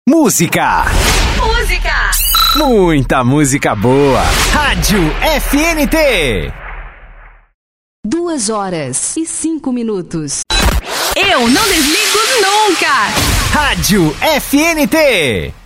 Música. Muita música boa. Rádio FNT. 2h05. Eu não desligo nunca. Rádio FNT.